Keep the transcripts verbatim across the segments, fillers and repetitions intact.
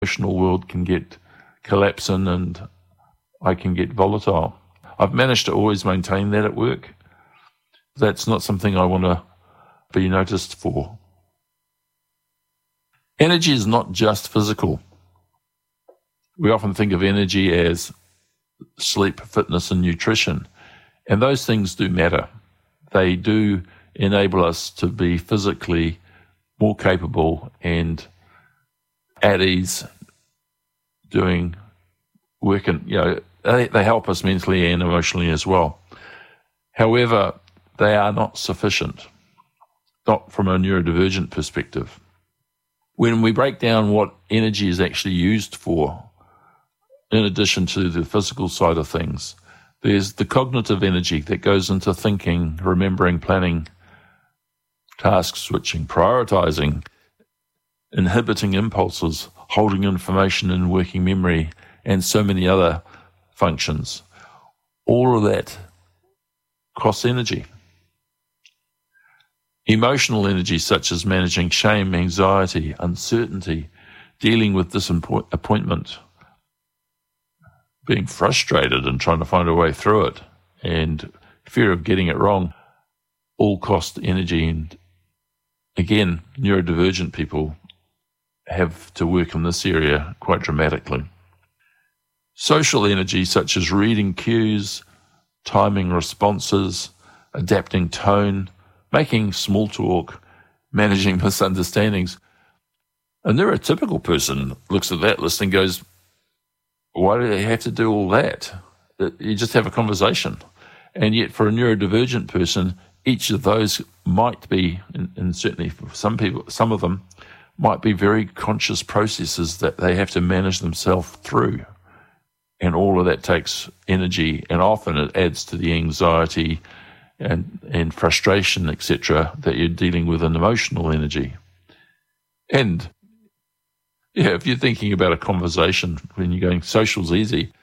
emotional world can get collapsing and I can get volatile. I've managed to always maintain that at work. That's not something I want to be noticed for. Energy is not just physical. We often think of energy as sleep, fitness, and nutrition, and those things do matter. They do enable us to be physically more capable and at ease doing work, and you know they, they help us mentally and emotionally as well. However, they are not sufficient, not from a neurodivergent perspective. When we break down what energy is actually used for, in addition to the physical side of things, there's the cognitive energy that goes into thinking, remembering, planning, task switching, prioritizing, inhibiting impulses, holding information in working memory, and so many other functions. All of that costs energy. Emotional energy, such as managing shame, anxiety, uncertainty, dealing with disappointment, being frustrated and trying to find a way through it, and fear of getting it wrong, all cost energy. And again, neurodivergent people have to work in this area quite dramatically. Social energy, such as reading cues, timing responses, adapting tone, making small talk, managing misunderstandings. A neurotypical person looks at that list and goes, why do they have to do all that? You just have a conversation. And yet for a neurodivergent person, each of those might be, and certainly for some people, some of them, might be very conscious processes that they have to manage themselves through. And all of that takes energy, and often it adds to the anxiety and, and frustration, et cetera, that you're dealing with an emotional energy. And yeah, if you're thinking about a conversation when you're going, social's easy,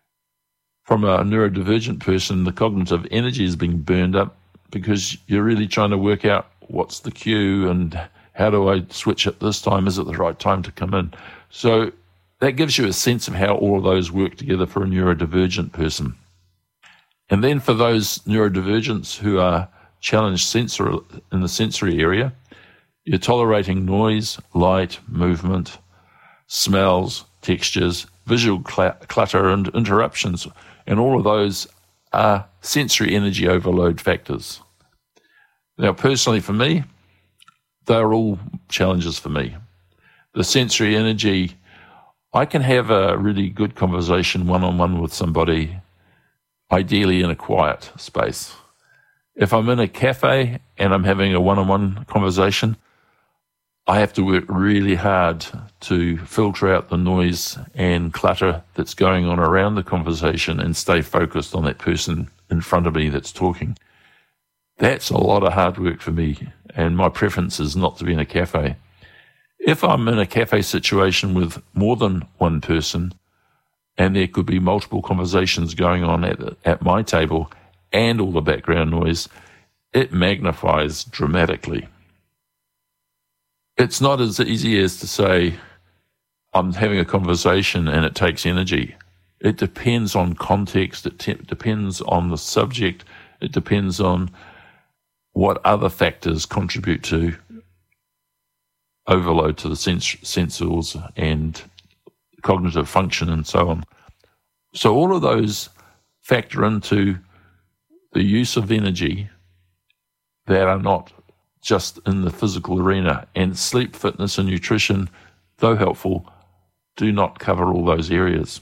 from a neurodivergent person, the cognitive energy is being burned up because you're really trying to work out what's the cue and how do I switch at this time? Is it the right time to come in? So that gives you a sense of how all of those work together for a neurodivergent person. And then for those neurodivergents who are challenged sensor in the sensory area, you're tolerating noise, light, movement, smells, textures, visual cl- clutter and interruptions, and all of those are sensory energy overload factors. Now, personally for me, they're all challenges for me. The sensory energy, I can have a really good conversation one-on-one with somebody, ideally in a quiet space. If I'm in a cafe and I'm having a one-on-one conversation, I have to work really hard to filter out the noise and clutter that's going on around the conversation and stay focused on that person in front of me that's talking. That's a lot of hard work for me, and my preference is not to be in a cafe. If I'm in a cafe situation with more than one person, and there could be multiple conversations going on at, at my table and all the background noise, it magnifies dramatically. It's not as easy as to say, I'm having a conversation and it takes energy. It depends on context. It te- depends on the subject. It depends on what other factors contribute to overload to the sens- sensors and cognitive function and so on. So all of those factor into the use of energy that are not just in the physical arena. And sleep, fitness, and nutrition, though helpful, do not cover all those areas.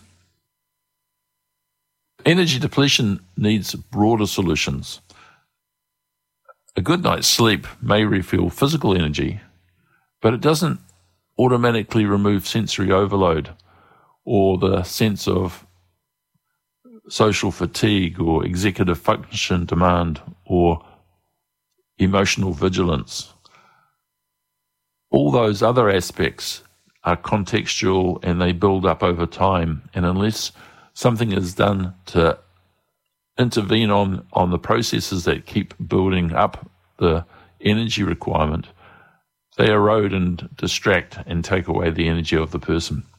Energy depletion needs broader solutions. A good night's sleep may refuel physical energy, but it doesn't automatically remove sensory overload or the sense of social fatigue or executive function demand or emotional vigilance. All those other aspects are contextual and they build up over time, and unless something is done to intervene on, on the processes that keep building up the energy requirement, they erode and distract and take away the energy of the person.